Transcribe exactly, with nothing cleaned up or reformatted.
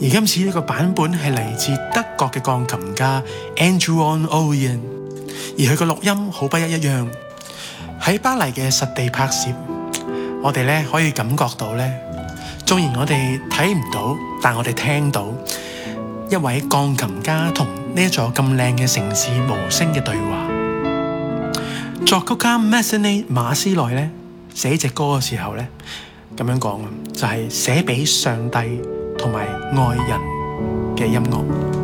而今次呢個版本係嚟自德國嘅鋼琴家 Andrew Owen， 而佢個錄音好不一一樣。喺巴黎嘅實地拍攝，我哋咧可以感覺到咧，縱然我哋睇唔到，但我哋聽到一位鋼琴家同呢一座咁靚嘅城市無聲嘅對話。作曲家 Massenet 馬斯內咧寫隻歌嘅時候咧咁樣講啊，就係寫俾上帝同埋愛人嘅音樂。